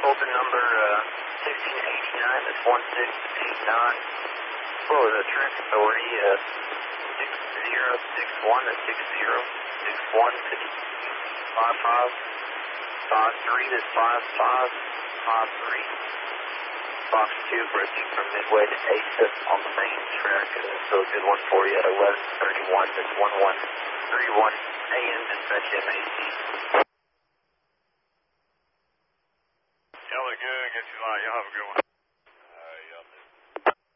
Fulton number 1689, that's 1689. Hello, the Trans Authority 6061, that's 6061 to 5553, that's 5553. Fox 2 approaching from Midway to Asa on the main track. So a good one for you at 11:31, that's 11:31 a.m. dispatch MAC. Y'all look good. Get you light. Y'all have a good one.